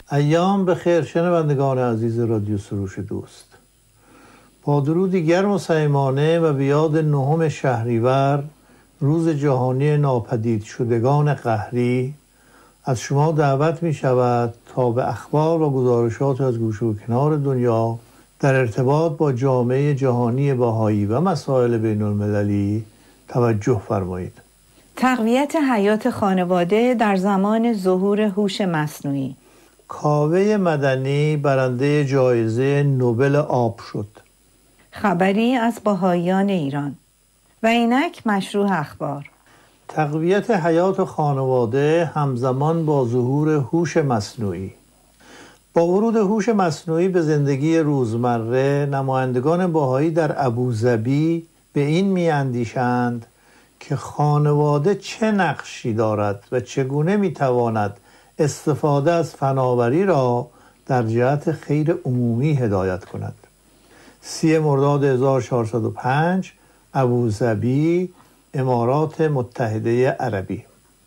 ایام بخیر شنوندگان عزیز رادیو سروش دوست. با درودی گرم و صمیمانه و به یاد 9 شهریور، روز جهانی ناپدید شدگان قهری، از شما دعوت می شود تا به اخبار و گزارشات از گوشه و کنار دنیا در ارتباط با جامعه جهانی بهایی و مسائل بین المللی توجه فرمایید. تقویت حیات خانواده در زمان ظهور هوش مصنوعی. کاوه مدنی برنده جایزه نوبل آب شد. خبری از بهائیان ایران. و اینک مشروع اخبار. تقویت حیات خانواده همزمان با ظهور هوش مصنوعی. با ورود هوش مصنوعی به زندگی روزمره، نمایندگان بهایی در ابوظبی به این می‌اندیشند که خانواده چه نقشی دارد و چگونه می‌تواند استفاده از فناوری را در جهت خیر عمومی هدایت کند. 30 مرداد 1405 ابوظبی، امارات متحده عربی.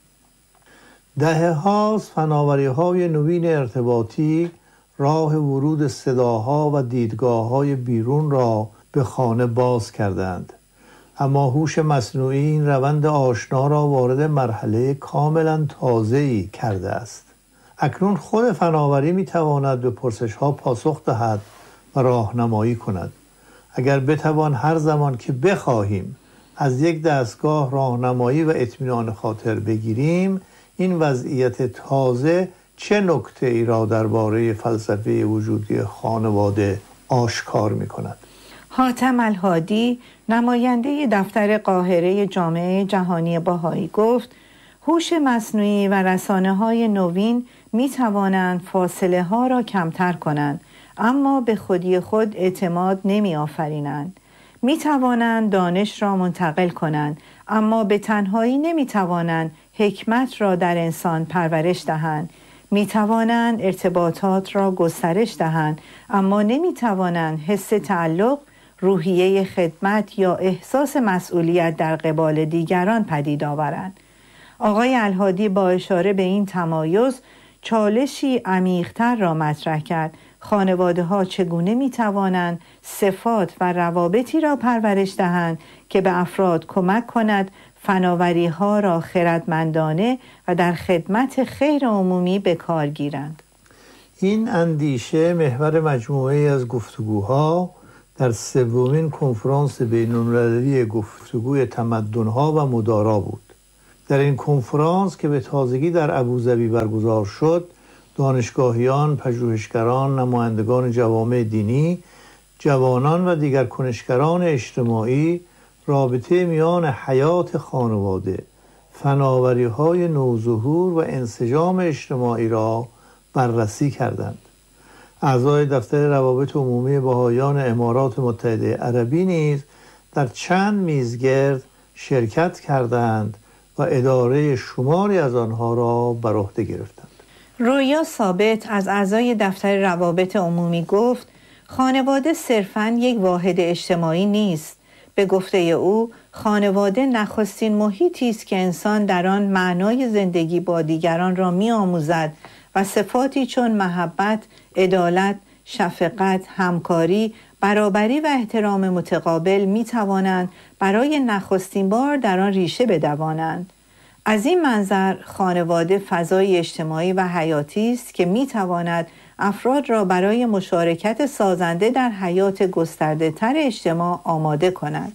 دهه‌هاست فناوری‌های نوین ارتباطی راه ورود صداها و دیدگاه‌های بیرون را به خانه باز کردند، اما هوش مصنوعی این روند آشنا را وارد مرحله کاملا تازه‌ای کرده است. اکنون خود فناوری می‌تواند به پرسش‌ها پاسخ دهد و راهنمایی کند. اگر بتوان هر زمان که بخواهیم از یک دستگاه راهنمایی و اطمینان خاطر بگیریم، این وضعیت تازه چه نکته‌ای را درباره فلسفه وجودی خانواده آشکار می‌کند؟ حاتم الهادی، نماینده دفتر قاهره جامعه جهانی بهایی، گفت هوش مصنوعی و رسانه‌های نوین می‌توانند فاصله‌ها را کمتر کنند، اما به خودی خود اعتماد نمی‌آفرینند. می‌توانند دانش را منتقل کنند، اما به تنهایی نمی‌توانند حکمت را در انسان پرورش دهند. می‌توانند ارتباطات را گسترش دهند، اما نمی‌توانند حس تعلق، روحیه خدمت یا احساس مسئولیت در قبال دیگران پدید آورند. آقای الهادی با اشاره به این تمایز چالشی عمیق‌تر را مطرح کرد: خانواده‌ها چگونه می‌توانند صفات و روابطی را پرورش دهند که به افراد کمک کند فناوری‌ها را خردمندانه و در خدمت خیر عمومی به کار گیرند. این اندیشه محور مجموعه‌ای از گفتگوها در 3مین کنفرانس بین‌المللی گفتگوی تمدن‌ها و مدارا بود. در این کنفرانس که به تازگی در ابوظبی برگزار شد، دانشگاهیان، پژوهشگران، نمایندگان جوامع دینی، جوانان و دیگر کنشگران اجتماعی رابطه میان حیات خانواده، فناوری‌های نوظهور و انسجام اجتماعی را بررسی کردند. اعضای دفتر روابط عمومی بهائیان امارات متحده عربی نیز در چند میزگرد شرکت کردند و اداره شماری از آنها را بر عهده گرفتند. رویا ثابت از اعضای دفتر روابط عمومی گفت خانواده صرفاً یک واحد اجتماعی نیست. به گفته او، خانواده نخستین محیطی است که انسان در آن معنای زندگی با دیگران را می‌آموزد و صفاتی چون محبت، عدالت، شفقت، همکاری، برابری و احترام متقابل می‌توانند برای نخستین بار در آن ریشه بدوانند. از این منظر خانواده فضای اجتماعی و حیاتی است که می‌تواند افراد را برای مشارکت سازنده در حیات گسترده‌تر اجتماع آماده کند.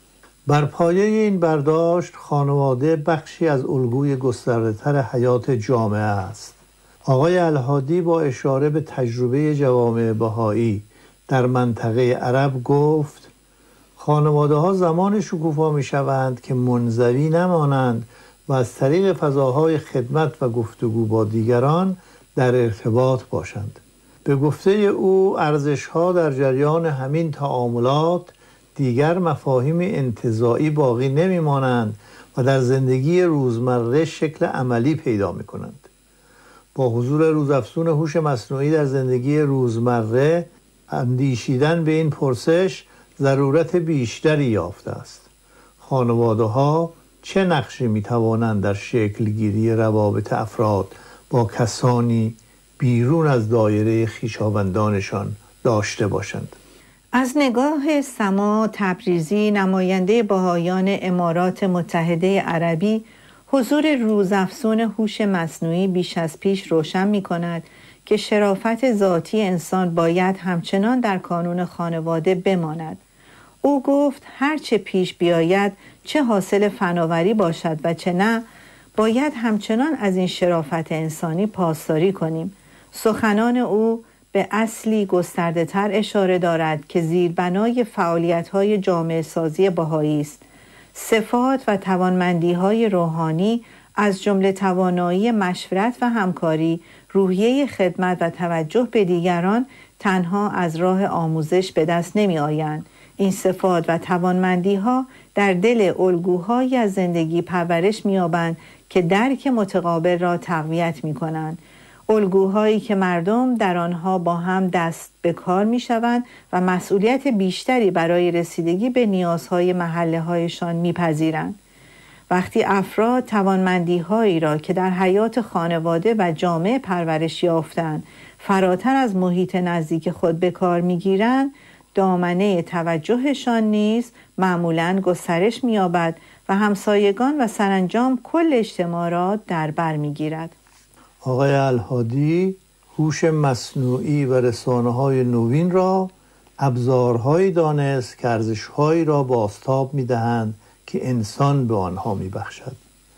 بر پایه این برداشت، خانواده بخشی از الگوی گسترده‌تر حیات جامعه است. آقای الهادی با اشاره به تجربه جوامع بهایی در منطقه عرب گفت خانواده‌ها زمان شکوفا می‌شوند که منزوی نمانند و از طریق فضاهای خدمت و گفتگو با دیگران در ارتباط باشند. به گفته او، ارزش‌ها در جریان همین تعاملات دیگر مفاهیم انتزاعی باقی نمی‌مانند و در زندگی روزمره شکل عملی پیدا می‌کنند. با حضور روزافزون هوش مصنوعی در زندگی روزمره، اندیشیدن به این پرسش ضرورت بیشتری یافته است. خانواده‌ها چه نقشی می‌توانند در شکل‌گیری روابط افراد با کسانی بیرون از دایره خویشاوندانشان داشته باشند. از نگاه سما تبریزی، نماینده بهائیان امارات متحده عربی، حضور روزافزون هوش مصنوعی بیش از پیش روشن می‌کند که شرافت ذاتی انسان باید همچنان در کانون خانواده بماند. او گفت هرچه پیش بیاید، چه حاصل فناوری باشد و چه نه، باید همچنان از این شرافت انسانی پاسداری کنیم. سخنان او به اصلی گسترده تر اشاره دارد که زیربنای فعالیت‌های جامعه سازی بهایی است. صفات و توانمندی‌های روحانی از جمله توانایی مشورت و همکاری، روحیه خدمت و توجه به دیگران تنها از راه آموزش به دست نمی‌آیند. این صفات و توانمندی‌ها در دل الگوهایی از زندگی پرورش می‌یابند که درک متقابل را تقویت می‌کنند. الگوهایی که مردم در آنها با هم دست به کار می‌شوند و مسئولیت بیشتری برای رسیدگی به نیازهای محله‌هایشان می‌پذیرند. وقتی افراد توانمندی‌هایی را که در حیات خانواده و جامعه پرورش یافتند فراتر از محیط نزدیک خود به کار می‌گیرند، دامنه توجهشان نیز معمولاً گسترش می‌یابد و همسایگان و سرانجام کل اجتماع را در بر می‌گیرد. آقای الهادی هوش مصنوعی و رسانه‌های نوین را ابزارهایی دانست که ارزش‌هایی را بازتاب می‌دهند که انسان به آنها می‌بخشد.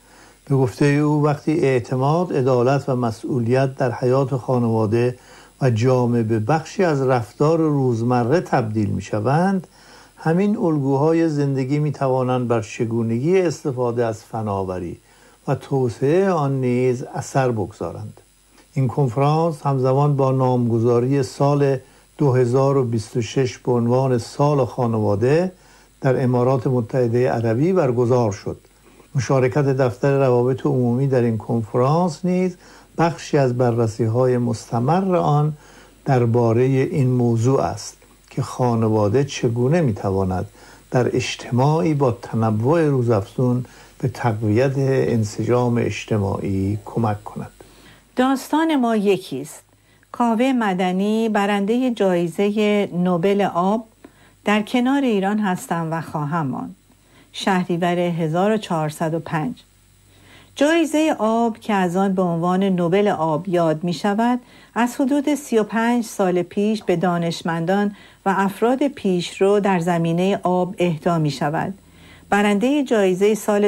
به گفته او وقتی اعتماد، عدالت و مسئولیت در حیات خانواده و جامعه به بخشی از رفتار روزمره تبدیل می‌شوند، همین الگوهای زندگی می‌توانند بر چگونگی استفاده از فناوری و توسعه آن نیز اثر بگذارند. این کنفرانس همزمان با نامگذاری سال 2026 به عنوان سال خانواده در امارات متحده عربی برگزار شد. مشارکت دفتر روابط عمومی در این کنفرانس نیز بخشی از بررسی‌های مستمر آن درباره این موضوع است که خانواده چگونه می‌تواند در اجتماعی با تنوع روزافزون به تقویت انسجام اجتماعی کمک کند. داستان ما یکی است. کاوه مدنی برنده جایزه نوبل آب در کنار ایران هستم و خواهم ماند. شهریور 1405. جایزه آب که از آن به عنوان نوبل آب یاد می شود، از حدود 35 سال پیش به دانشمندان و افراد پیشرو در زمینه آب اهدا می شود. برنده جایزه سال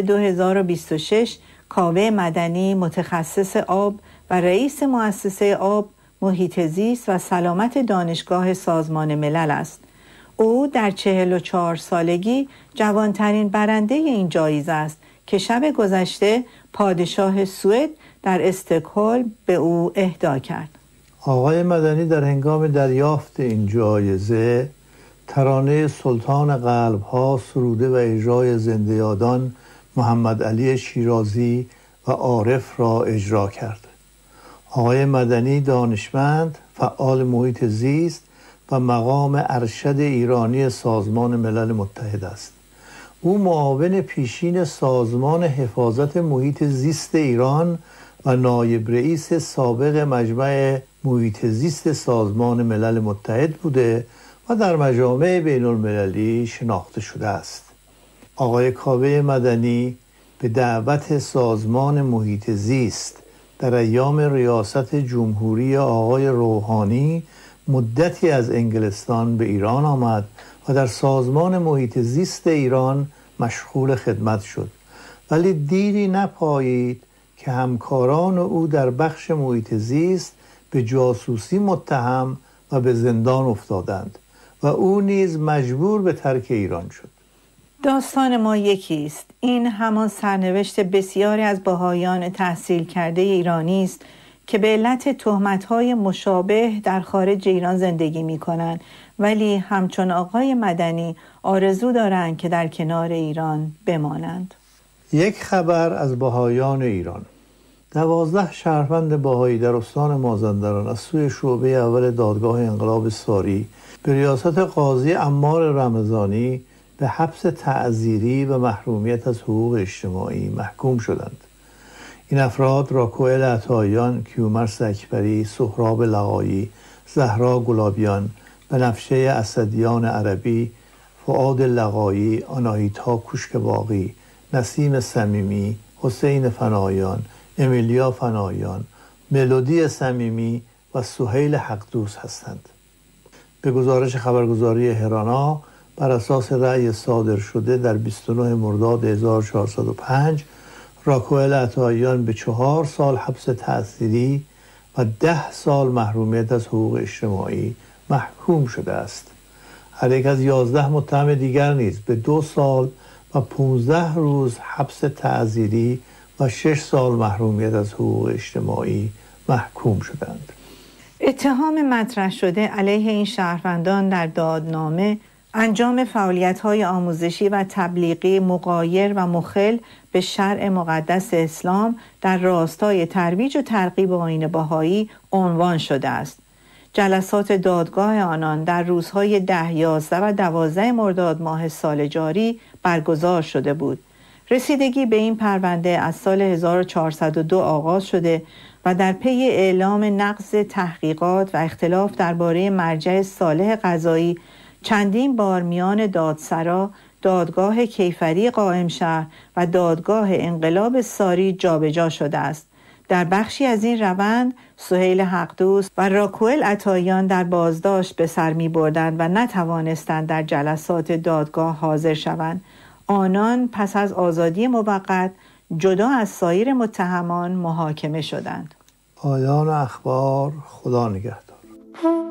2026 کاوه مدنی، متخصص آب و رئیس مؤسسه آب، محیط زیست و سلامت دانشگاه سازمان ملل است. او در 44 سالگی جوانترین برنده این جایزه است که شب گذشته پادشاه سوئد در استکهلم به او اهدا کرد. آقای مدنی در هنگام دریافت این جایزه ترانه سلطان قلب‌ها سروده و اجرای زنده یادان محمد علی شیرازی و عارف را اجرا کرد. آقای مدنی دانشمند، فعال محیط زیست و مقام ارشد ایرانی سازمان ملل متحد است. او معاون پیشین سازمان حفاظت محیط زیست ایران و نایب رئیس سابق مجمع محیط زیست سازمان ملل متحد بوده و در مجامع بین المللی شناخته شده است. آقای کاوه مدنی به دعوت سازمان محیط زیست در ایام ریاست جمهوری آقای روحانی مدتی از انگلستان به ایران آمد و در سازمان محیط زیست ایران مشغول خدمت شد، ولی دیری نپایید که همکاران او در بخش محیط زیست به جاسوسی متهم و به زندان افتادند و او نیز مجبور به ترک ایران شد. داستان ما یکی است. این همان سرنوشت بسیاری از بهائیان تحصیل کرده ایرانی است که به علت تهمت‌های مشابه در خارج ایران زندگی می‌کنند، ولی همچون آقای مدنی آرزو دارند که در کنار ایران بمانند. یک خبر از بهائیان ایران. 12 شهروند بهایی در استان مازندران از سوی شعبه اول دادگاه انقلاب ساری به ریاست قاضی عمار رمضانی به حبس تعزیری و محرومیت از حقوق اجتماعی محکوم شدند. این افراد راکوئل عطاییان، کیومرث اکبری، سهراب لقایی، زهرا گلابیان، بنفشه اسدیان عربی، فؤاد لقایی، آناهیتا کوشکباقی، نسیم صمیمی، حسین فنایان، امیلیا فنایان، ملودی صمیمی و سهیل حقدوست هستند. به گزارش خبرگزاری هرانا، بر اساس رأی صادر شده در 29 مرداد 1405 راکوئل عطاییان به 4 سال حبس تأثیری و 10 سال محرومیت از حقوق اجتماعی محکوم شده است. هر یک از 11 متهم دیگر نیز به 2 سال و 15 روز حبس تعزیری و 6 سال محرومیت از حقوق اجتماعی محکوم شدند. اتهام مطرح شده علیه این شهروندان در دادنامه انجام فعالیت‌های آموزشی و تبلیغی مغایر و مخل به شرع مقدس اسلام در راستای ترویج و ترغیب آیین بهایی عنوان شده است. جلسات دادگاه آنان در روزهای 10، 11 و 12 مرداد ماه سال جاری برگزار شده بود. رسیدگی به این پرونده از سال 1402 آغاز شده و در پی اعلام نقض تحقیقات و اختلاف درباره مرجع صالح قضایی چندین بار میان دادسرا، دادگاه کیفری قائم شهر و دادگاه انقلاب ساری جابجا شده است. در بخشی از این روند سهیل حقدوست و راکوئل عطاییان در بازداشت به سر می بردند و نتوانستند در جلسات دادگاه حاضر شوند. آنان پس از آزادی موقت جدا از سایر متهمان محاکمه شدند. پایان اخبار. خدا نگهدار.